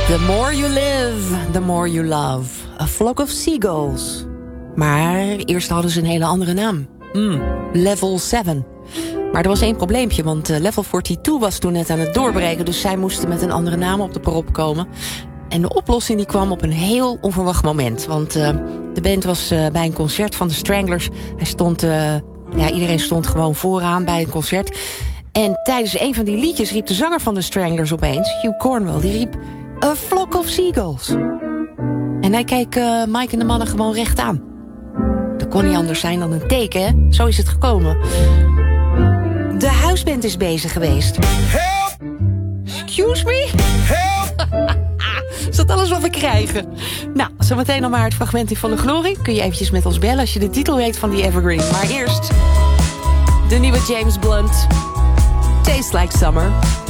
The more you live, the more you love. A flock of seagulls. Maar eerst hadden ze een hele andere naam. Level 7. Maar er was één probleempje, want Level 42 was toen net aan het doorbreken, dus zij moesten met een andere naam op de prop komen. En de oplossing die kwam op een heel onverwacht moment. Want de band was bij een concert van de Stranglers. Iedereen stond gewoon vooraan bij een concert. En tijdens een van die liedjes riep de zanger van de Stranglers opeens, Hugh Cornwell, die riep A flock of seagulls. En hij keek Mike en de mannen gewoon recht aan. Dat kon niet anders zijn dan een teken, hè? Zo is het gekomen. De huisband is bezig geweest. Help! Excuse me? Help! Is dat alles wat we krijgen? Nou, zometeen nog maar het fragment in Volle Glorie. Kun je eventjes met ons bellen als je de titel weet van die Evergreen. Maar eerst de nieuwe James Blunt. Tastes Like Summer.